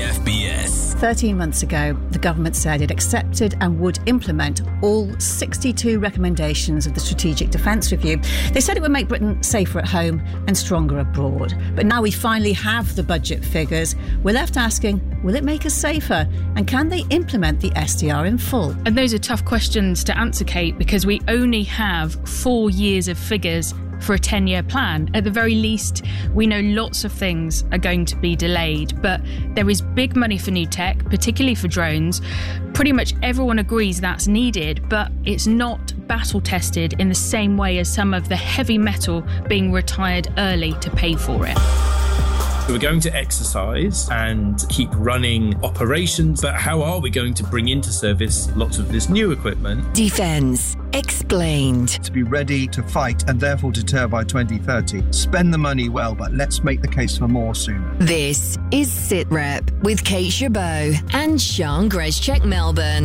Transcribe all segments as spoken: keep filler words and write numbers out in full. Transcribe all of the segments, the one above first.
F B S. thirteen months ago, the government said it accepted and would implement all sixty-two recommendations of the Strategic Defence Review. They said it would make Britain safer at home and stronger abroad. But now we finally have the budget figures. We're left asking, will it make us safer? And can they implement the S D R in full? And those are tough questions to answer, Kate, because we only have four years of figures for a ten-year plan. At the very least, we know lots of things are going to be delayed, but there is big money for new tech, particularly for drones. Pretty much everyone agrees that's needed, but it's not battle-tested in the same way as some of the heavy metal being retired early to pay for it. We're going to exercise and keep running operations, but how are we going to bring into service lots of this new equipment? Defence Explained. To be ready to fight and therefore deter by twenty thirty. Spend the money well, but let's make the case for more sooner. This is SitRep with Kate Chabot and Sian Greszczyk Melbourne.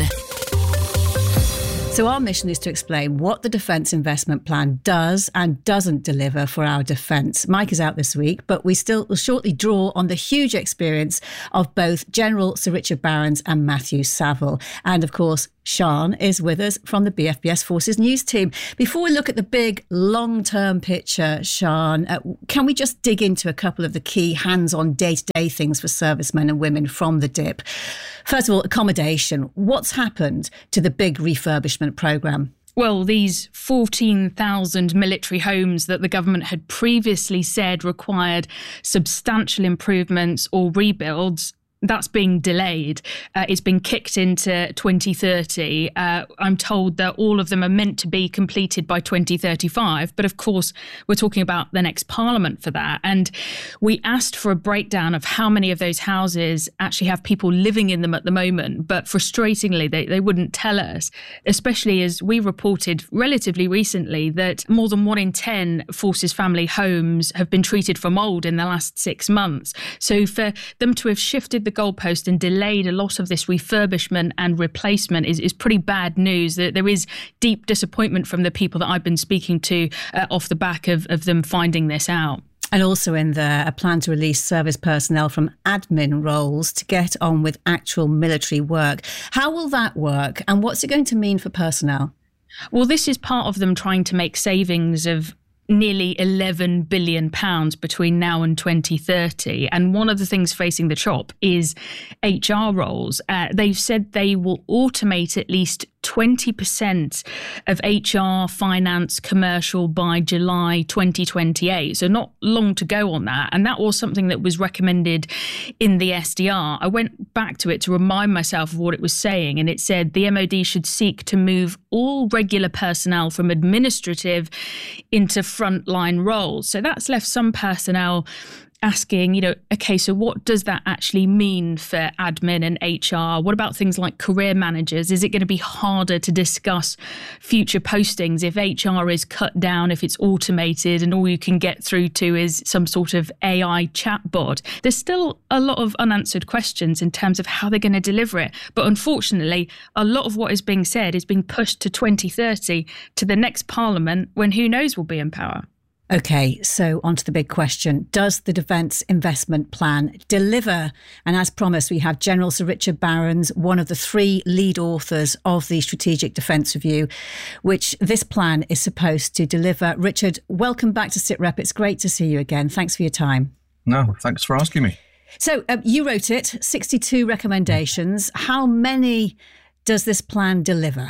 So our mission is to explain what the Defence Investment Plan does and doesn't deliver for our defence. Mike is out this week, but we still will shortly draw on the huge experience of both General Sir Richard Barrons and Matthew Saville. And of course, Sian is with us from the B F B S Forces News team. Before we look at the big long-term picture, Sian, uh, can we just dig into a couple of the key hands-on day-to-day things for servicemen and women from the D I P? First of all, accommodation. What's happened to the big refurbishment programme? Well, these fourteen thousand military homes that the government had previously said required substantial improvements or rebuilds, that's being delayed. Uh, it's been kicked into twenty thirty. Uh, I'm told that all of them are meant to be completed by twenty thirty-five. But of course, we're talking about the next parliament for that. And we asked for a breakdown of how many of those houses actually have people living in them at the moment. But frustratingly, they, they wouldn't tell us, especially as we reported relatively recently that more than one in ten Forces family homes have been treated for mould in the last six months. So for them to have shifted the goalpost and delayed a lot of this refurbishment and replacement is, is pretty bad news. That there is deep disappointment from the people that I've been speaking to uh, off the back of, of them finding this out. And also in there, a plan to release service personnel from admin roles to get on with actual military work. How will that work? And what's it going to mean for personnel? Well, this is part of them trying to make savings of nearly eleven billion pounds between now and twenty thirty. And one of the things facing the chop is H R roles. Uh, they've said they will automate at least twenty percent of H R, finance, commercial by July twenty twenty-eight. So not long to go on that. And that was something that was recommended in the S D R. I went back to it to remind myself of what it was saying. And it said the M O D should seek to move all regular personnel from administrative into frontline roles. So that's left some personnel asking, you know, okay, so what does that actually mean for admin and H R? What about things like career managers? Is it going to be harder to discuss future postings if H R is cut down, if it's automated and all you can get through to is some sort of A I chatbot? There's still a lot of unanswered questions in terms of how they're going to deliver it. But unfortunately, a lot of what is being said is being pushed to twenty thirty, to the next parliament when who knows will be in power. OK, so on to the big question. Does the Defence Investment Plan deliver? And as promised, we have General Sir Richard Barrons, one of the three lead authors of the Strategic Defence Review, which this plan is supposed to deliver. Richard, welcome back to SitRep. It's great to see you again. Thanks for your time. No, thanks for asking me. So um, you wrote it, sixty-two recommendations. How many does this plan deliver?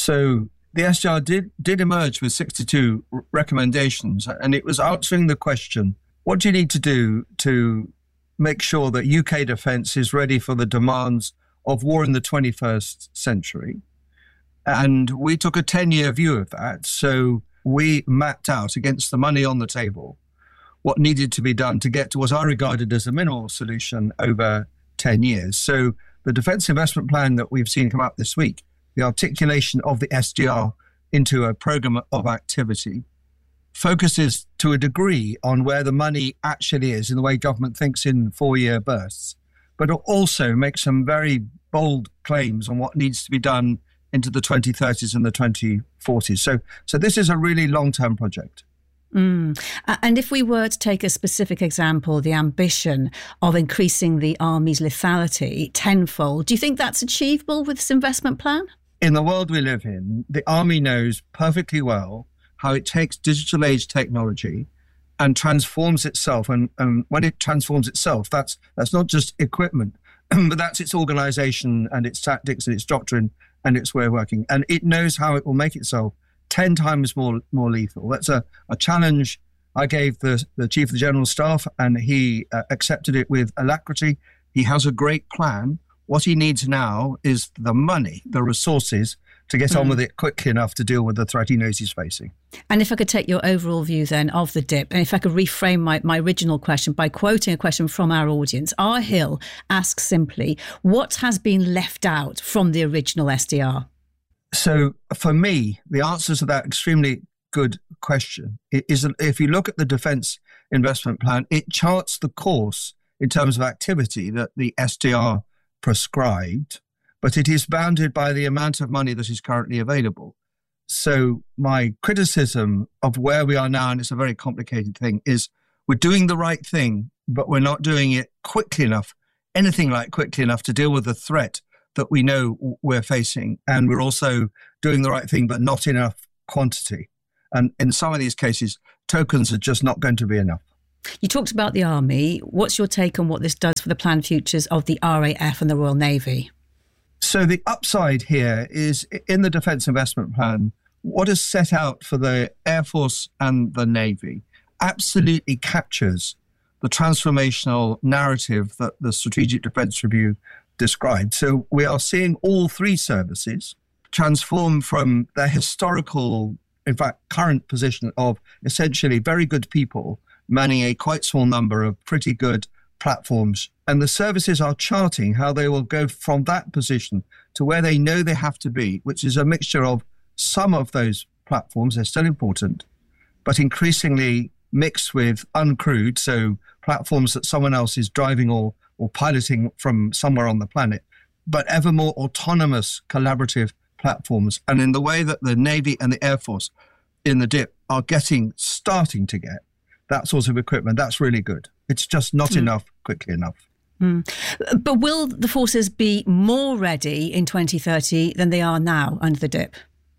So the S D R did, did emerge with sixty-two recommendations, and it was answering the question, what do you need to do to make sure that U K defence is ready for the demands of war in the twenty-first century? And we took a ten-year view of that. So we mapped out against the money on the table what needed to be done to get to what I regarded as a minimal solution over ten years. So the Defence Investment Plan that we've seen come out this week, the articulation of the S D R into a programme of activity, focuses to a degree on where the money actually is in the way government thinks in four-year bursts, but it also makes some very bold claims on what needs to be done into the twenty thirties and the twenty forties. So, so this is a really long-term project. Mm. And if we were to take a specific example, the ambition of increasing the Army's lethality tenfold, do you think that's achievable with this investment plan? In the world we live in, the Army knows perfectly well how it takes digital age technology and transforms itself. And, and when it transforms itself, that's that's not just equipment, but that's its organization and its tactics and its doctrine and its way of working. And it knows how it will make itself ten times more more lethal. That's a, a challenge I gave the, the Chief of the General Staff, and he uh, accepted it with alacrity. He has a great plan. What he needs now is the money, the resources to get mm. on with it quickly enough to deal with the threat he knows he's facing. And if I could take your overall view then of the dip, and if I could reframe my, my original question by quoting a question from our audience, R. Hill asks simply, what has been left out from the original S D R? So for me, the answer to that extremely good question is that if you look at the Defence Investment Plan, it charts the course in terms of activity that the S D R prescribed, but it is bounded by the amount of money that is currently available. So my criticism of where we are now, and it's a very complicated thing, is we're doing the right thing, but we're not doing it quickly enough, anything like quickly enough to deal with the threat that we know we're facing. And we're also doing the right thing, but not enough quantity. And in some of these cases, tokens are just not going to be enough. You talked about the Army. What's your take on what this does for the planned futures of the R A F and the Royal Navy? So the upside here is in the Defence Investment Plan, what is set out for the Air Force and the Navy absolutely captures the transformational narrative that the Strategic Defence Review described. So we are seeing all three services transform from their historical, in fact, current position of essentially very good people manning a quite small number of pretty good platforms. And the services are charting how they will go from that position to where they know they have to be, which is a mixture of some of those platforms, they're still important, but increasingly mixed with uncrewed, so platforms that someone else is driving or, or piloting from somewhere on the planet, but ever more autonomous, collaborative platforms. And in the way that the Navy and the Air Force in the dip are getting, starting to get that sort of equipment, that's really good. It's just not mm. enough quickly enough. Mm. But will the forces be more ready in twenty thirty than they are now under the dip?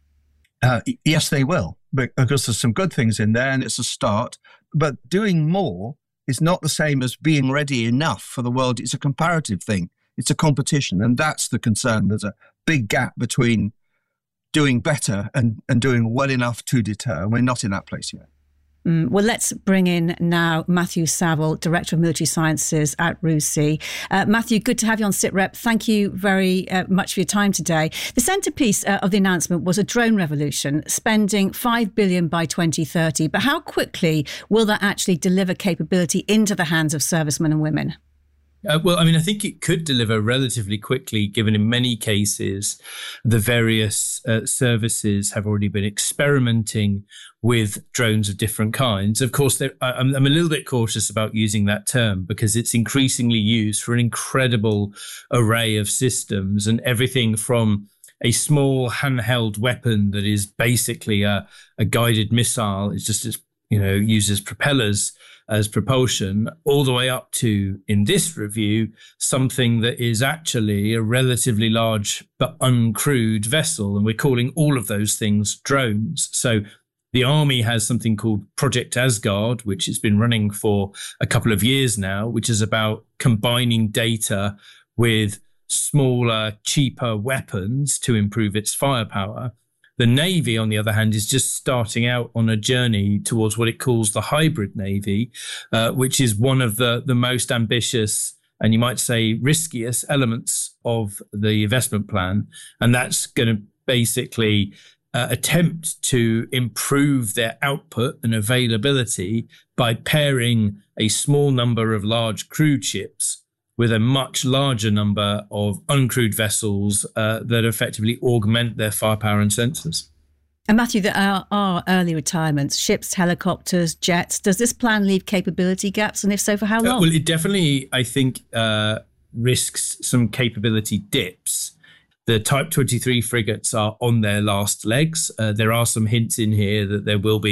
Uh, yes, they will, because there's some good things in there and it's a start. But doing more is not the same as being ready enough for the world. It's a comparative thing. It's a competition. And that's the concern. There's a big gap between doing better and, and doing well enough to deter. We're not in that place yet. Mm, well, let's bring in now Matthew Saville, Director of Military Sciences at R U S I. Uh, Matthew, good to have you on SITREP. Thank you very uh, much for your time today. The centrepiece uh, of the announcement was a drone revolution, spending five billion dollars by twenty thirty. But how quickly will that actually deliver capability into the hands of servicemen and women? Uh, well, I mean, I think it could deliver relatively quickly, given in many cases the various uh, services have already been experimenting with drones of different kinds. Of course, I'm, I'm a little bit cautious about using that term because it's increasingly used for an incredible array of systems, and everything from a small handheld weapon that is basically a, a guided missile, it's just, you know, uses propellers as propulsion, all the way up to, in this review, something that is actually a relatively large but uncrewed vessel. And we're calling all of those things drones. So the Army has something called Project Asgard, which has been running for a couple of years now, which is about combining data with smaller, cheaper weapons to improve its firepower. The Navy, on the other hand, is just starting out on a journey towards what it calls the hybrid Navy, uh, which is one of the, the most ambitious and you might say riskiest elements of the investment plan. And that's going to basically uh, attempt to improve their output and availability by pairing a small number of large crewed ships with a much larger number of uncrewed vessels uh, that effectively augment their firepower and sensors. And Matthew, there are, are early retirements, ships, helicopters, jets. Does this plan leave capability gaps? And if so, for how long? Uh, well, it definitely, I think, uh, risks some capability dips. The Type twenty-three frigates are on their last legs. Uh, there are some hints in here that there will be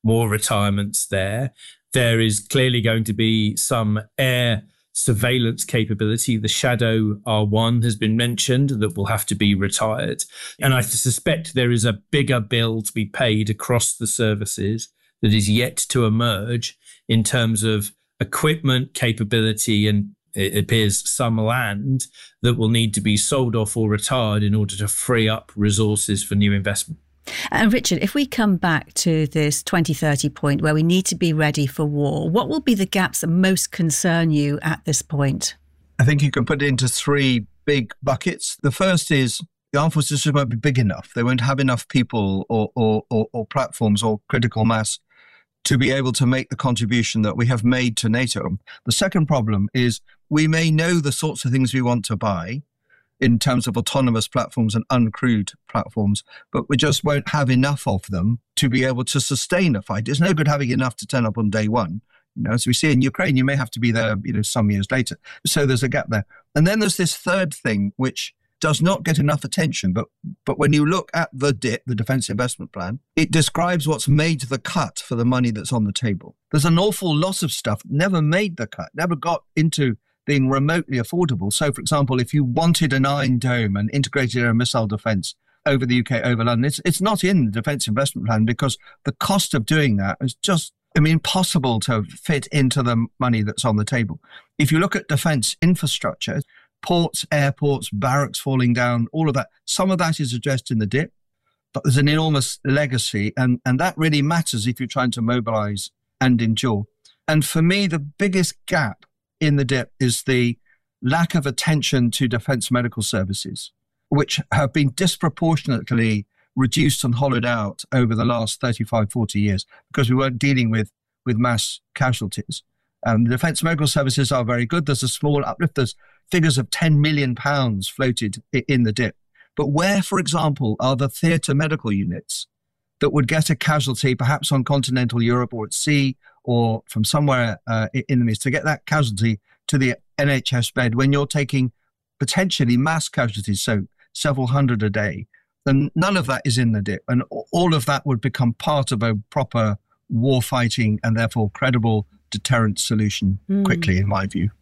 more retirements there. There is clearly going to be some air surveillance capability. The Shadow R one has been mentioned that will have to be retired. And I suspect there is a bigger bill to be paid across the services that is yet to emerge in terms of equipment capability, and it appears some land that will need to be sold off or retired in order to free up resources for new investment. And Richard, if we come back to this twenty thirty point where we need to be ready for war, what will be the gaps that most concern you at this point? I think you can put it into three big buckets. The first is the armed forces just won't be big enough. They won't have enough people or, or, or, or platforms or critical mass to be able to make the contribution that we have made to NATO. The second problem is we may know the sorts of things we want to buy in terms of autonomous platforms and uncrewed platforms, but we just won't have enough of them to be able to sustain a fight. It's no good having enough to turn up on day one. You know, as we see in Ukraine, you may have to be there, you know, some years later. So there's a gap there. And then there's this third thing, which does not get enough attention. But but when you look at the D I P, the Defence Investment Plan, it describes what's made the cut for the money that's on the table. There's an awful lot of stuff never made the cut, never got into being remotely affordable. So, for example, if you wanted an Iron Dome and integrated air missile defence over the U K, over London, it's, it's not in the Defence Investment Plan because the cost of doing that is just, I mean, impossible to fit into the money that's on the table. If you look at defence infrastructure, ports, airports, barracks falling down, all of that, some of that is addressed in the D I P, but there's an enormous legacy, and, and that really matters if you're trying to mobilise and endure. And for me, the biggest gap in the D I P is the lack of attention to defence medical services, which have been disproportionately reduced and hollowed out over the last thirty-five, forty years because we weren't dealing with, with mass casualties. Um, the defence medical services are very good. There's a small uplift. There's figures of ten million pounds floated in the D I P. But where, for example, are the theatre medical units that would get a casualty perhaps on continental Europe or at sea or from somewhere uh, in the East to get that casualty to the N H S bed when you're taking potentially mass casualties, so several hundred a day? Then none of that is in the D I P. And all of that would become part of a proper war fighting and therefore credible deterrent solution quickly, mm. in my view.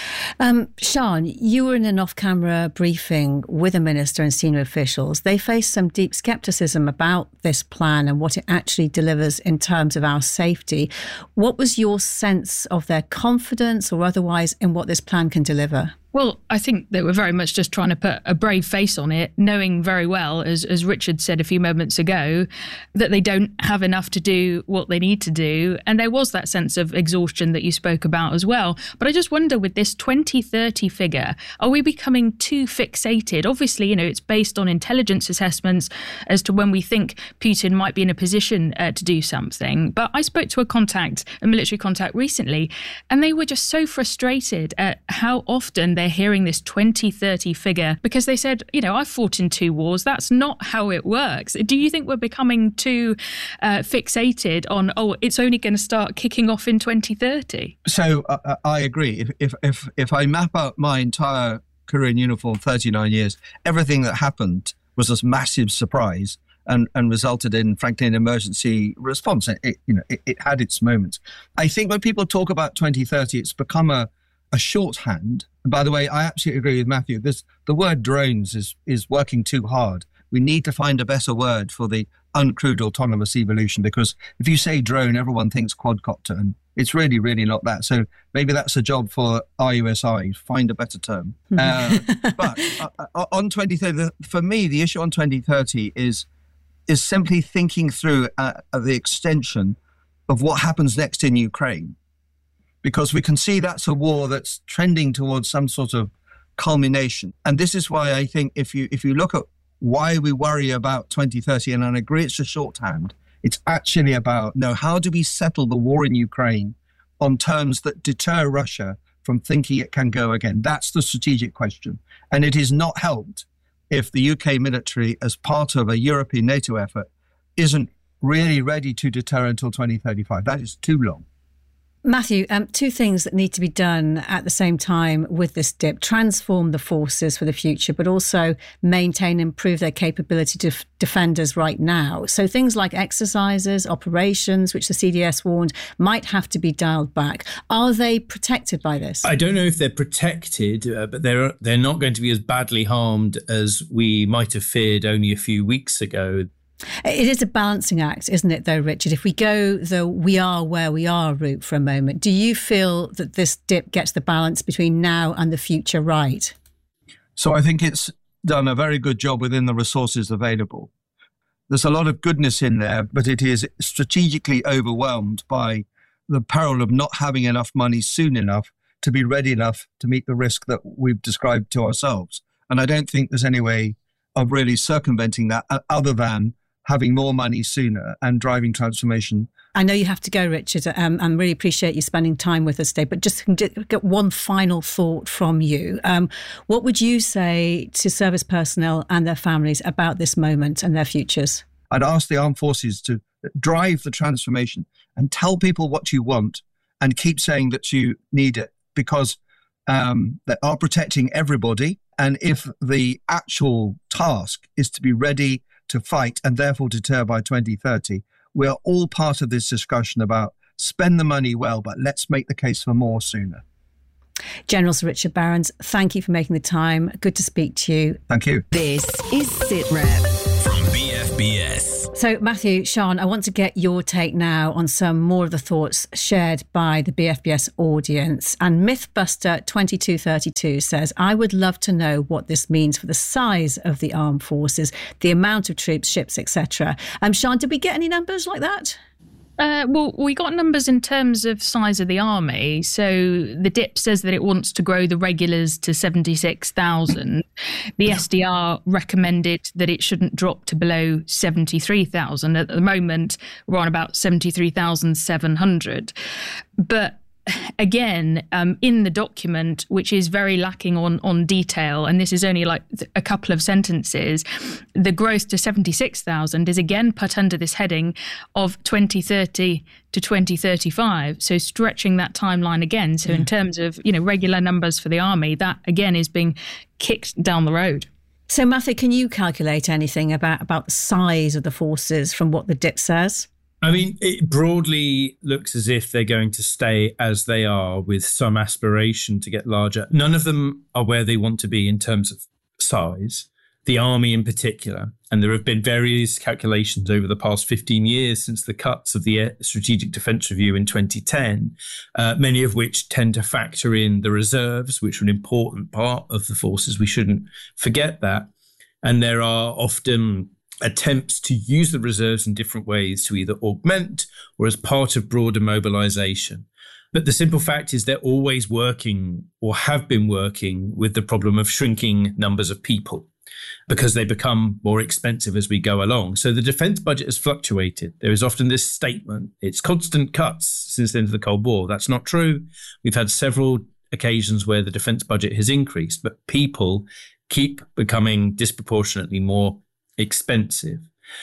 Um, Sian, you were in an off-camera briefing with a minister and senior officials. They faced some deep scepticism about this plan and what it actually delivers in terms of our safety. What was your sense of their confidence or otherwise in what this plan can deliver? Well, I think they were very much just trying to put a brave face on it, knowing very well, as, as Richard said a few moments ago, that they don't have enough to do what they need to do. And there was that sense of exhaustion that you spoke about as well. But I just wonder, with this twenty thirty figure, are we becoming too fixated? Obviously, you know, it's based on intelligence assessments as to when we think Putin might be in a position uh, to do something. But I spoke to a contact, a military contact recently, and they were just so frustrated at how often they're hearing this twenty thirty figure, because they said, you know, I've fought in two wars. That's not how it works. Do you think we're becoming too uh, fixated on, oh, it's only going to start kicking off in twenty thirty? So uh, I agree. If, if if if I map out my entire career in uniform, thirty-nine years, everything that happened was a massive surprise and, and resulted in, frankly, an emergency response. It, you know, it, it had its moments. I think when people talk about twenty thirty, it's become a a shorthand. By the way, I absolutely agree with Matthew. This, the word drones is is working too hard. We need to find a better word for the uncrewed autonomous evolution, because if you say drone, everyone thinks quadcopter, and it's really, really not that. So maybe that's a job for R U S I, find a better term. uh, but uh, on twenty thirty, for me, the issue on twenty thirty is, is simply thinking through uh, the extension of what happens next in Ukraine. Because we can see that's a war that's trending towards some sort of culmination. And this is why I think if you if you look at why we worry about twenty thirty, and I agree it's a shorthand, it's actually about, no, how do we settle the war in Ukraine on terms that deter Russia from thinking it can go again? That's the strategic question. And it is not helped if the U K military, as part of a European NATO effort, isn't really ready to deter until twenty thirty-five. That is too long. Matthew, um, two things that need to be done at the same time with this dip: transform the forces for the future, but also maintain and improve their capability to f- defend us right now. So things like exercises, operations, which the C D S warned might have to be dialed back. Are they protected by this? I don't know if they're protected, uh, but they're they're not going to be as badly harmed as we might have feared only a few weeks ago. It is a balancing act, isn't it, though, Richard? If we go the we are where we are route for a moment, do you feel that this dip gets the balance between now and the future right? So I think it's done a very good job within the resources available. There's a lot of goodness in there, but it is strategically overwhelmed by the peril of not having enough money soon enough to be ready enough to meet the risk that we've described to ourselves. And I don't think there's any way of really circumventing that other than having more money sooner and driving transformation. I know you have to go, Richard. Um, I really appreciate you spending time with us today, but just get one final thought from you. Um, what would you say to service personnel and their families about this moment and their futures? I'd ask the armed forces to drive the transformation and tell people what you want and keep saying that you need it, because um, they are protecting everybody. And if the actual task is to be ready to fight and therefore deter by twenty thirty, we're all part of this discussion about spend the money well, but let's make the case for more sooner. General Sir Richard Barrons, thank you for making the time. Good to speak to you. Thank you. This is SITREP from B F B S. So, Matthew, Sian, I want to get your take now on some more of the thoughts shared by the B F B S audience. And Mythbuster twenty-two thirty-two says, I would love to know what this means for the size of the armed forces, the amount of troops, ships, et cetera. Um, Sian, did we get any numbers like that? Uh, well, we got numbers in terms of size of the army. So the D I P says that it wants to grow the regulars to seventy-six thousand. The S D R recommended that it shouldn't drop to below seventy-three thousand. At the moment, we're on about seventy-three thousand seven hundred. But again, um, in the document, which is very lacking on, on detail, and this is only like a couple of sentences, the growth to seventy-six thousand is again put under this heading of twenty thirty to twenty thirty-five. So stretching that timeline again. So in terms of, you know, regular numbers for the army, that again is being kicked down the road. So Matthew, can you calculate anything about, about the size of the forces from what the D I P says? I mean, it broadly looks as if they're going to stay as they are with some aspiration to get larger. None of them are where they want to be in terms of size, the army in particular. And there have been various calculations over the past fifteen years since the cuts of the Strategic Defence Review in twenty ten, uh, many of which tend to factor in the reserves, which are an important part of the forces. We shouldn't forget that. And there are often attempts to use the reserves in different ways to either augment or as part of broader mobilisation. But the simple fact is they're always working or have been working with the problem of shrinking numbers of people because they become more expensive as we go along. So the defence budget has fluctuated. There is often this statement, it's constant cuts since the end of the Cold War. That's not true. We've had several occasions where the defence budget has increased, but people keep becoming disproportionately more expensive.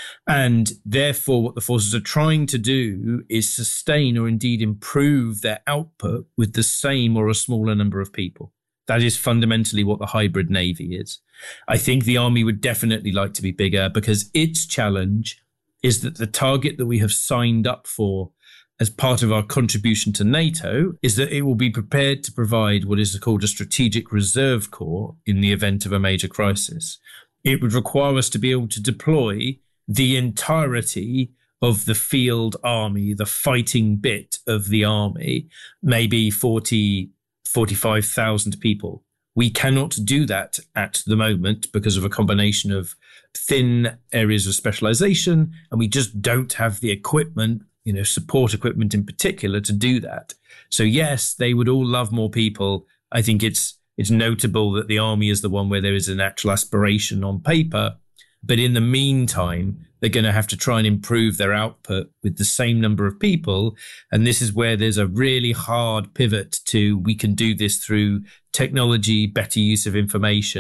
And therefore, what the forces are trying to do is sustain or indeed improve their output with the same or a smaller number of people. That is fundamentally what the hybrid navy is. I think the army would definitely like to be bigger because its challenge is that the target that we have signed up for as part of our contribution to NATO is that it will be prepared to provide what is called a strategic reserve corps in the event of a major crisis. It would require us to be able to deploy the entirety of the field army, the fighting bit of the army, maybe forty, forty-five thousand people. We cannot do that at the moment because of a combination of thin areas of specialization, and we just don't have the equipment, you know, support equipment in particular, to do that. So yes, they would all love more people. I think it's It's notable that the army is the one where there is an actual aspiration on paper. But in the meantime, they're going to have to try and improve their output with the same number of people. And this is where there's a really hard pivot to we can do this through technology, better use of information.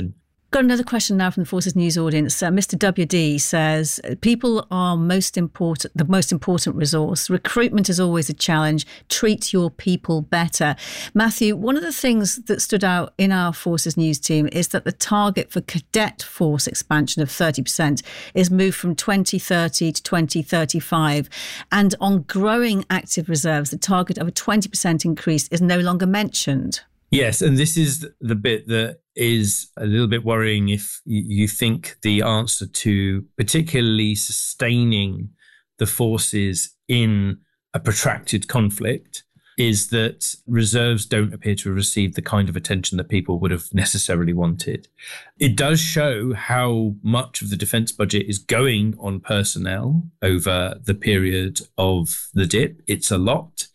Got another question now from the Forces News audience. Uh, Mister W D says, people are most important, the most important resource. Recruitment is always a challenge. Treat your people better. Matthew, one of the things that stood out in our Forces News team is that the target for cadet force expansion of thirty percent is moved from twenty thirty to twenty thirty-five. And on growing active reserves, the target of a twenty percent increase is no longer mentioned. Yes, and this is the bit that is a little bit worrying if you think the answer to particularly sustaining the forces in a protracted conflict is that reserves don't appear to have received the kind of attention that people would have necessarily wanted. It does show how much of the defence budget is going on personnel over the period of the dip. It's a lot,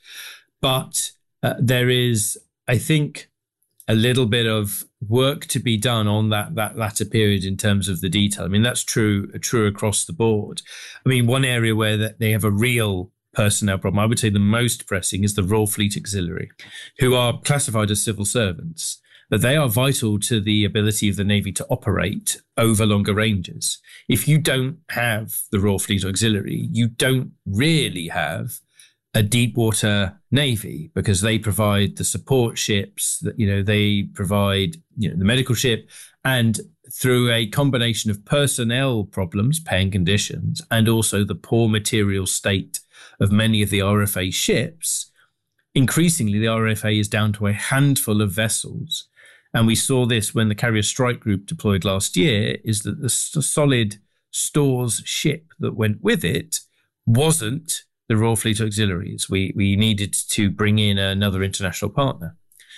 but uh, there is, I think, a little bit of work to be done on that that latter period in terms of the detail. I mean, that's true true across the board. I mean, one area where that they have a real personnel problem, I would say the most pressing, is the Royal Fleet Auxiliary, who are classified as civil servants, but they are vital to the ability of the Navy to operate over longer ranges. If you don't have the Royal Fleet Auxiliary, you don't really have a deep water Navy, because they provide the support ships, that, you know, they provide, you know, the medical ship, and through a combination of personnel problems, pay and conditions, and also the poor material state of many of the R F A ships, increasingly the R F A is down to a handful of vessels. And we saw this when the Carrier Strike Group deployed last year, is that the solid stores ship that went with it wasn't the Royal Fleet Auxiliaries. We we needed to bring in another international partner.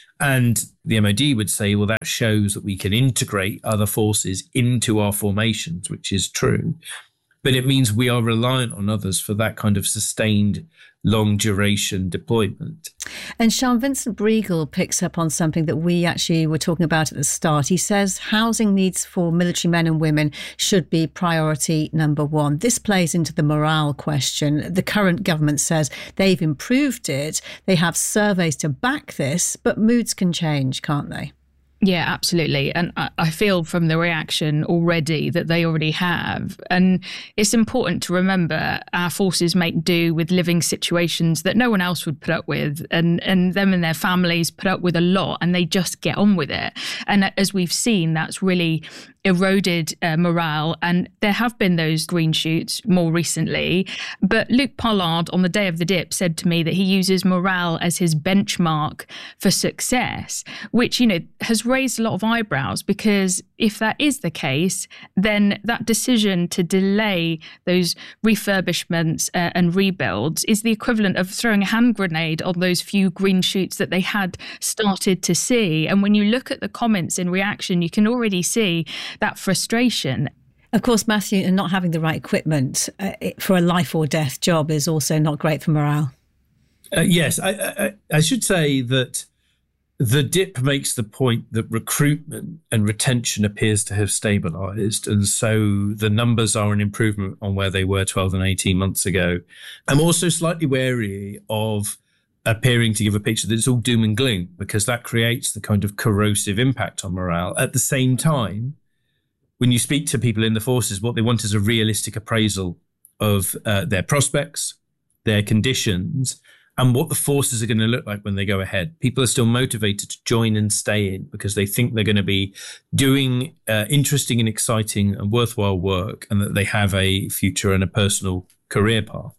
And the M O D would say, well, that shows that we can integrate other forces into our formations, which is true. But it means we are reliant on others for that kind of sustained long duration deployment. And Sian Vincent Briegel picks up on something that we actually were talking about at the start. He says housing needs for military men and women should be priority number one. This plays into the morale question. The current government says they've improved it. They have surveys to back this, but moods can change, can't they? Yeah, absolutely. And I feel from the reaction already that they already have. And it's important to remember our forces make do with living situations that no one else would put up with. And, and them and their families put up with a lot, and they just get on with it. And as we've seen, that's really eroded uh, morale. And there have been those green shoots more recently. But Luke Pollard, on the day of the dip, said to me that he uses morale as his benchmark for success, which, you know, has raised a lot of eyebrows, because if that is the case, then that decision to delay those refurbishments uh, and rebuilds is the equivalent of throwing a hand grenade on those few green shoots that they had started to see. And when you look at the comments in reaction, you can already see that frustration. Of course, Matthew, and not having the right equipment uh, for a life or death job is also not great for morale. Uh, yes, I, I, I should say that the dip makes the point that recruitment and retention appears to have stabilised, and so the numbers are an improvement on where they were twelve and eighteen months ago. I'm also slightly wary of appearing to give a picture that it's all doom and gloom, because that creates the kind of corrosive impact on morale. At the same time, when you speak to people in the forces, what they want is a realistic appraisal of uh, their prospects, their conditions, and what the forces are going to look like when they go ahead. People are still motivated to join and stay in because they think they're going to be doing uh, interesting and exciting and worthwhile work, and that they have a future and a personal career path.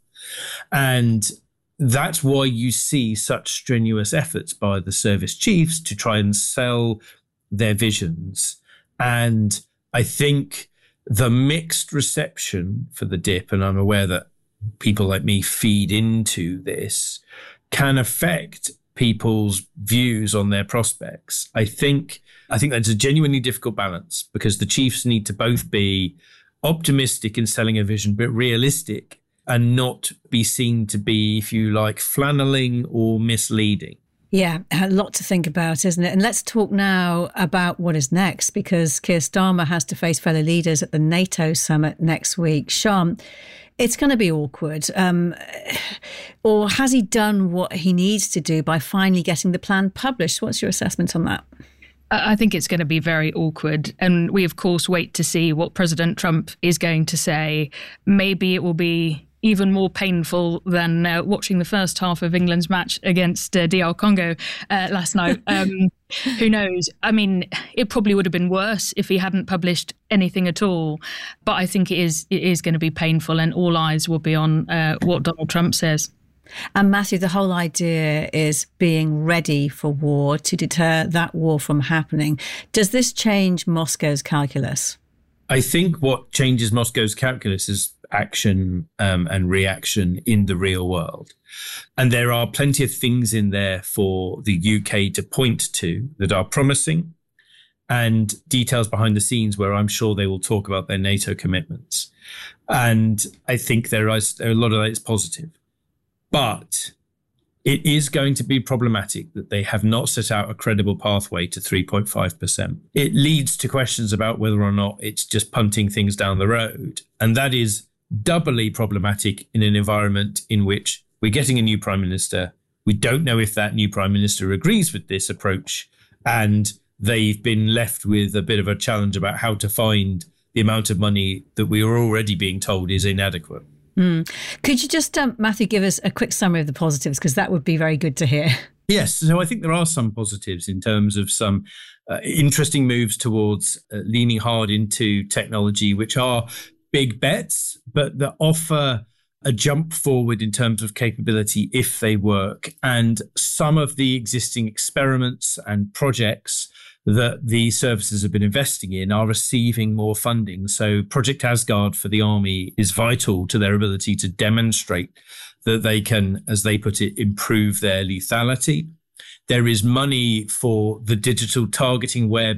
And that's why you see such strenuous efforts by the service chiefs to try and sell their visions. And I think the mixed reception for the dip, and I'm aware that people like me feed into this, can affect people's views on their prospects. I think I think that's a genuinely difficult balance, because the chiefs need to both be optimistic in selling a vision, but realistic, and not be seen to be, if you like, flanneling or misleading. Yeah, a lot to think about, isn't it? And let's talk now about what is next, because Keir Starmer has to face fellow leaders at the NATO summit next week. Sian, it's going to be awkward. Um, or has he done what he needs to do by finally getting the plan published? What's your assessment on that? I think it's going to be very awkward. And we, of course, wait to see what President Trump is going to say. Maybe it will be even more painful than uh, watching the first half of England's match against uh, D R Congo uh, last night. Um, who knows? I mean, it probably would have been worse if he hadn't published anything at all. But I think it is it is going to be painful, and all eyes will be on uh, what Donald Trump says. And Matthew, the whole idea is being ready for war to deter that war from happening. Does this change Moscow's calculus? I think what changes Moscow's calculus is action um, and reaction in the real world. And there are plenty of things in there for the U K to point to that are promising, and details behind the scenes where I'm sure they will talk about their NATO commitments. And I think there is a lot of that is positive. But it is going to be problematic that they have not set out a credible pathway to three point five percent. It leads to questions about whether or not it's just punting things down the road. And that is doubly problematic in an environment in which we're getting a new prime minister. We don't know if that new prime minister agrees with this approach. And they've been left with a bit of a challenge about how to find the amount of money that we are already being told is inadequate. Mm. Could you just, um, Matthew, give us a quick summary of the positives? Because that would be very good to hear. Yes. So I think there are some positives in terms of some uh, interesting moves towards uh, leaning hard into technology, which are big bets, but that offer a jump forward in terms of capability if they work. And some of the existing experiments and projects that the services have been investing in are receiving more funding. So Project Asgard for the army is vital to their ability to demonstrate that they can, as they put it, improve their lethality. There is money for the digital targeting web